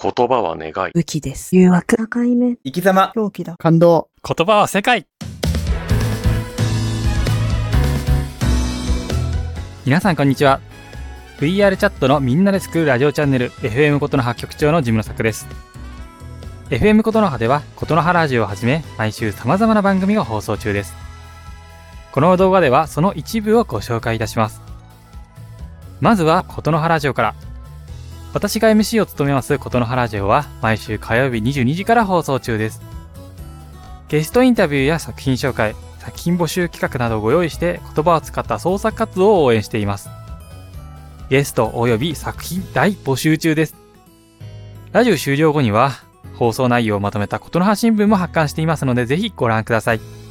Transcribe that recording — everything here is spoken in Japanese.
言葉は願い。 武器です。 誘惑。境目。 生き様。 狂気だ。 感動。 言葉は世界。皆さんこんにちは。VR チャットのみんなで作るラジオチャンネル FM ことの葉局長のジムの作です。FM ことの葉ではことの葉ラジオをはじめ毎週様々な番組が放送中です。この動画ではその一部をご紹介いたします。まずはことの葉ラジオから。私が MC を務めますことの葉ラジオは毎週火曜日22時から放送中です。ゲストインタビューや作品紹介、作品募集企画などをご用意して言葉を使った創作活動を応援しています。ゲストおよび作品大募集中です。ラジオ終了後には放送内容をまとめたことの葉新聞も発刊していますのでぜひご覧ください。